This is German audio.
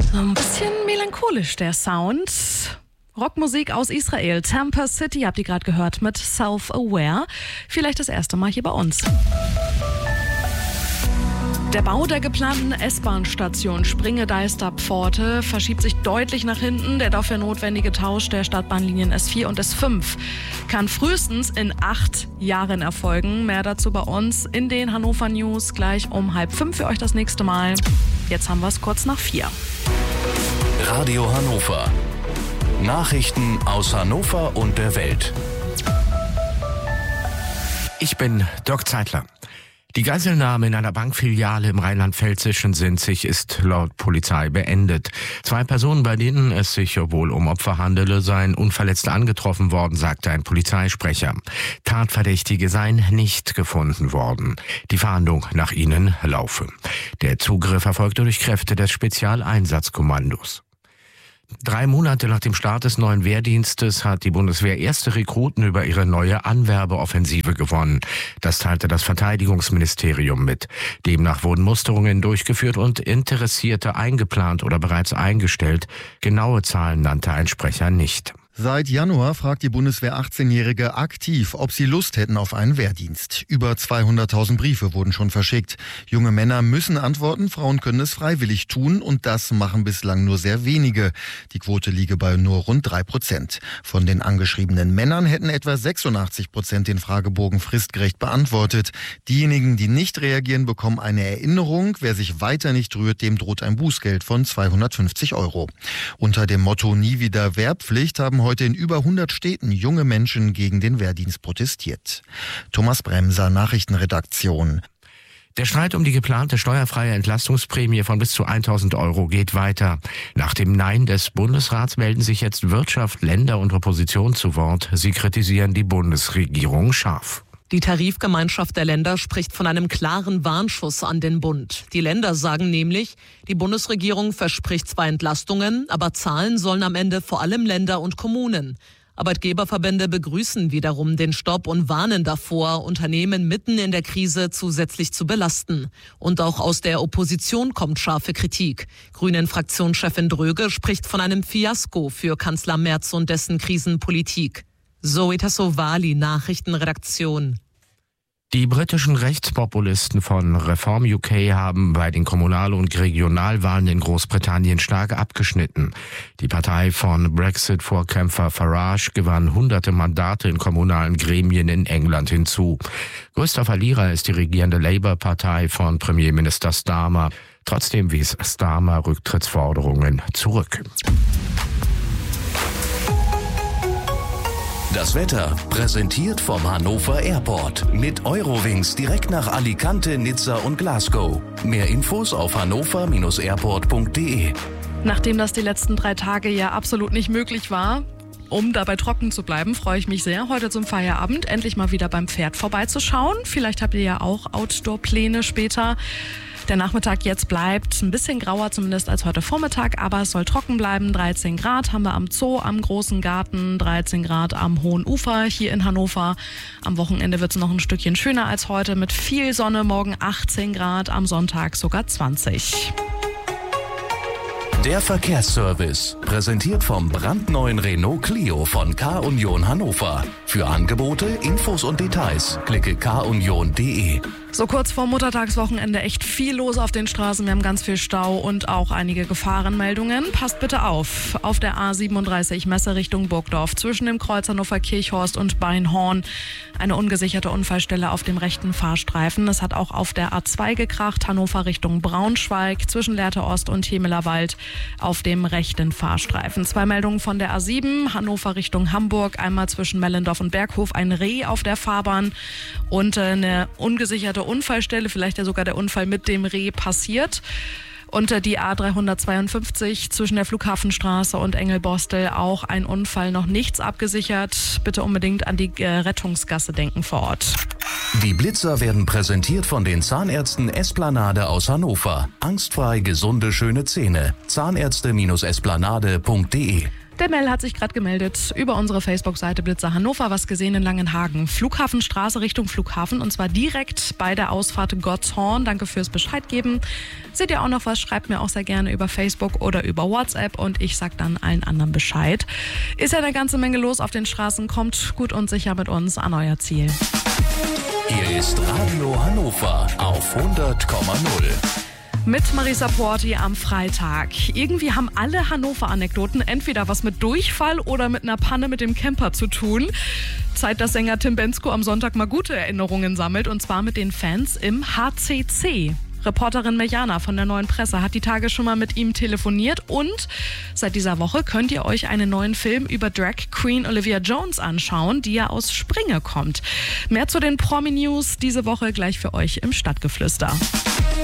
So ein bisschen melancholisch der Sound. Rockmusik aus Israel. Tampa City habt ihr gerade gehört mit Self-Aware. Vielleicht das erste Mal hier bei uns. Der Bau der geplanten S-Bahn-Station Springe-Deistad-Pforte verschiebt sich deutlich nach hinten. Der dafür notwendige Tausch der Stadtbahnlinien S4 und S5 kann frühestens in 8 Jahren erfolgen. Mehr dazu bei uns in den Hannover News gleich um 4:30 für euch das nächste Mal. Jetzt haben wir es kurz nach 4. Radio Hannover. Nachrichten aus Hannover und der Welt. Ich bin Dirk Zeitler. Die Geiselnahme in einer Bankfiliale im rheinland-pfälzischen Sinzig ist laut Polizei beendet. 2 Personen, bei denen es sich wohl um Opfer handele, seien unverletzt angetroffen worden, sagte ein Polizeisprecher. Tatverdächtige seien nicht gefunden worden. Die Fahndung nach ihnen laufe. Der Zugriff erfolgte durch Kräfte des Spezialeinsatzkommandos. 3 Monate nach dem Start des neuen Wehrdienstes hat die Bundeswehr erste Rekruten über ihre neue Anwerbeoffensive gewonnen. Das teilte das Verteidigungsministerium mit. Demnach wurden Musterungen durchgeführt und Interessierte eingeplant oder bereits eingestellt. Genaue Zahlen nannte ein Sprecher nicht. Seit Januar fragt die Bundeswehr 18-Jährige aktiv, ob sie Lust hätten auf einen Wehrdienst. Über 200.000 Briefe wurden schon verschickt. Junge Männer müssen antworten, Frauen können es freiwillig tun und das machen bislang nur sehr wenige. Die Quote liege bei nur rund 3%. Von den angeschriebenen Männern hätten etwa 86% den Fragebogen fristgerecht beantwortet. Diejenigen, die nicht reagieren, bekommen eine Erinnerung. Wer sich weiter nicht rührt, dem droht ein Bußgeld von 250 €. Unter dem Motto Nie wieder Wehrpflicht haben heute in über 100 Städten junge Menschen gegen den Wehrdienst protestiert. Thomas Bremser, Nachrichtenredaktion. Der Streit um die geplante steuerfreie Entlastungsprämie von bis zu 1.000 € geht weiter. Nach dem Nein des Bundesrats melden sich jetzt Wirtschaft, Länder und Opposition zu Wort. Sie kritisieren die Bundesregierung scharf. Die Tarifgemeinschaft der Länder spricht von einem klaren Warnschuss an den Bund. Die Länder sagen nämlich, die Bundesregierung verspricht zwar Entlastungen, aber zahlen sollen am Ende vor allem Länder und Kommunen. Arbeitgeberverbände begrüßen wiederum den Stopp und warnen davor, Unternehmen mitten in der Krise zusätzlich zu belasten. Und auch aus der Opposition kommt scharfe Kritik. Grünen-Fraktionschefin Dröge spricht von einem Fiasko für Kanzler Merz und dessen Krisenpolitik. Zoe Tassovali, Nachrichtenredaktion. Die britischen Rechtspopulisten von Reform UK haben bei den Kommunal- und Regionalwahlen in Großbritannien stark abgeschnitten. Die Partei von Brexit-Vorkämpfer Farage gewann hunderte Mandate in kommunalen Gremien in England hinzu. Größter Verlierer ist die regierende Labour-Partei von Premierminister Starmer. Trotzdem wies Starmer Rücktrittsforderungen zurück. Das Wetter präsentiert vom Hannover Airport. Mit Eurowings direkt nach Alicante, Nizza und Glasgow. Mehr Infos auf hannover-airport.de. Nachdem das die letzten 3 Tage ja absolut nicht möglich war, um dabei trocken zu bleiben, freue ich mich sehr, heute zum Feierabend endlich mal wieder beim Pferd vorbeizuschauen. Vielleicht habt ihr ja auch Outdoor-Pläne später. Der Nachmittag jetzt bleibt ein bisschen grauer zumindest als heute Vormittag, aber es soll trocken bleiben. 13 Grad haben wir am Zoo, am Großen Garten, 13 Grad am Hohen Ufer hier in Hannover. Am Wochenende wird es noch ein Stückchen schöner als heute mit viel Sonne, morgen 18 Grad, am Sonntag sogar 20. Der Verkehrsservice, präsentiert vom brandneuen Renault Clio von K-Union Hannover. Für Angebote, Infos und Details klicke kunion.de. So kurz vor Muttertagswochenende echt viel los auf den Straßen. Wir haben ganz viel Stau und auch einige Gefahrenmeldungen. Passt bitte auf. Auf der A37 Messe Richtung Burgdorf zwischen dem Kreuz Hannover-Kirchhorst und Beinhorn eine ungesicherte Unfallstelle auf dem rechten Fahrstreifen. Es hat auch auf der A2 gekracht, Hannover Richtung Braunschweig zwischen Lehrte Ost und Hemelerwald auf dem rechten Fahrstreifen. 2 Meldungen von der A7 Hannover Richtung Hamburg, einmal zwischen Mellendorf und Berghof ein Reh auf der Fahrbahn und eine ungesicherte Unfallstelle, vielleicht ja sogar der Unfall mit dem Reh passiert. Und die A352 zwischen der Flughafenstraße und Engelbostel auch ein Unfall, noch nichts abgesichert. Bitte unbedingt an die Rettungsgasse denken vor Ort. Die Blitzer werden präsentiert von den Zahnärzten Esplanade aus Hannover. Angstfrei gesunde, schöne Zähne. Zahnärzte-esplanade.de. Der Mel hat sich gerade gemeldet über unsere Facebook-Seite Blitzer Hannover, was gesehen in Langenhagen. Flughafenstraße Richtung Flughafen und zwar direkt bei der Ausfahrt Gottshorn. Danke fürs Bescheid geben. Seht ihr auch noch was, schreibt mir auch sehr gerne über Facebook oder über WhatsApp und ich sag dann allen anderen Bescheid. Ist ja eine ganze Menge los auf den Straßen, kommt gut und sicher mit uns an euer Ziel. Hier ist Radio Hannover auf 100,0. Mit Marisa Porti am Freitag. Irgendwie haben alle Hannover-Anekdoten entweder was mit Durchfall oder mit einer Panne mit dem Camper zu tun. Zeit, dass Sänger Tim Bendzko am Sonntag mal gute Erinnerungen sammelt und zwar mit den Fans im HCC. Reporterin Mirjana von der Neuen Presse hat die Tage schon mal mit ihm telefoniert und seit dieser Woche könnt ihr euch einen neuen Film über Drag Queen Olivia Jones anschauen, die ja aus Springe kommt. Mehr zu den Promi-News diese Woche gleich für euch im Stadtgeflüster.